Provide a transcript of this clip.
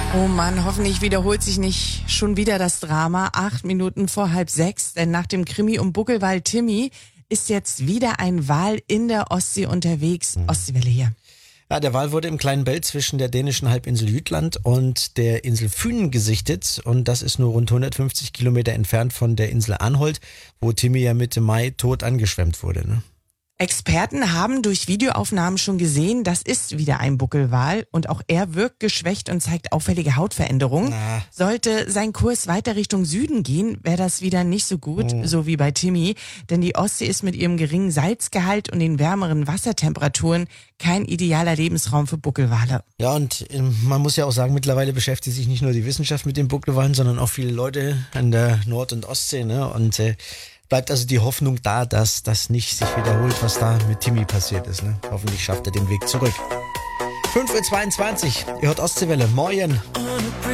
Oh Mann, hoffentlich wiederholt sich nicht schon wieder das Drama. 8 Minuten vor 5:30, denn nach dem Krimi um Buckelwal Timmy ist jetzt wieder ein Wal in der Ostsee unterwegs. Ostseewelle hier. Ja, der Wal wurde im kleinen Belt zwischen der dänischen Halbinsel Jütland und der Insel Fünen gesichtet. Und das ist nur rund 150 Kilometer entfernt von der Insel Anholt, wo Timmy ja Mitte Mai tot angeschwemmt wurde. Ne? Experten haben durch Videoaufnahmen schon gesehen, das ist wieder ein Buckelwal und auch er wirkt geschwächt und zeigt auffällige Hautveränderungen. Sollte sein Kurs weiter Richtung Süden gehen, wäre das wieder nicht so gut, so wie bei Timmy, denn die Ostsee ist mit ihrem geringen Salzgehalt und den wärmeren Wassertemperaturen kein idealer Lebensraum für Buckelwale. Ja, und man muss ja auch sagen, mittlerweile beschäftigt sich nicht nur die Wissenschaft mit den Buckelwalen, sondern auch viele Leute an der Nord- und Ostsee, ne? Und bleibt also die Hoffnung da, dass das nicht sich wiederholt, was da mit Timmy passiert ist. Ne? Hoffentlich schafft er den Weg zurück. 5:22 Uhr, ihr hört Ostseewelle. Morgen.